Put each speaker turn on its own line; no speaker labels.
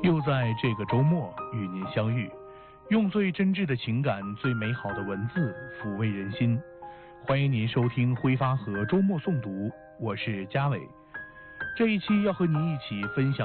又在这个周末与您相遇，用最真挚的情感、最美好的文字抚慰人心。欢迎您收听挥发河周末诵读，我是嘉伟。这一期要和您一起分享